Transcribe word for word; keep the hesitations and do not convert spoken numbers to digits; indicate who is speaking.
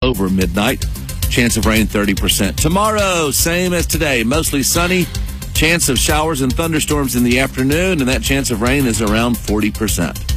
Speaker 1: over midnight. Chance of rain thirty percent. Tomorrow, same as today, mostly sunny. Chance of showers and thunderstorms in the afternoon, and that chance of rain is around forty percent.